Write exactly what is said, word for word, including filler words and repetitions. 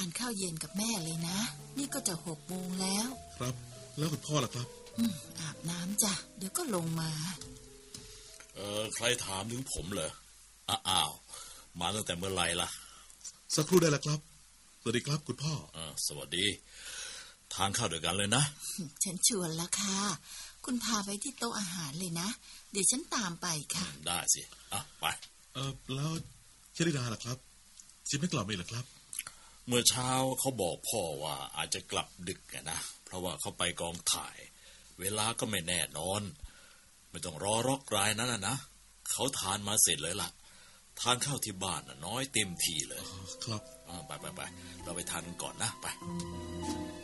านข้าวเย็นกับแม่เลยนะนี่ก็จะหกโมงแล้วครับแล้วคุณพ่อล่ะครับอืมอาบน้ำจ้ะเดี๋ยวก็ลงมาเออใครถามถึงผมเหรออ้าวมาตั้งแต่เมื่อไหร่ล่ะสักครู่ได้แล้วครับสวัสดีครับคุณพ่ออ่าสวัสดีทานข้าวด้วยกันเลยนะฉันชวนแล้วค่ะคุณพาไปที่โต๊ะอาหารเลยนะเดี๋ยวฉันตามไปค่ะได้สิอ่ะไปเออแล้วชลิดาล่ะครับชิไม่กลับเลยหรอครับเมื่อเช้าเขาบอกพ่อว่าอาจจะกลับดึกนะเพราะว่าเขาไปกองถ่ายเวลาก็ไม่แน่นอนไม่ต้องรอรอกรายนั้นนะเขาทานมาเสร็จเลยล่ะทานข้าวที่บ้านน้อยเต็มทีเลยครับไปไปไปเราไปทานกันก่อนนะไป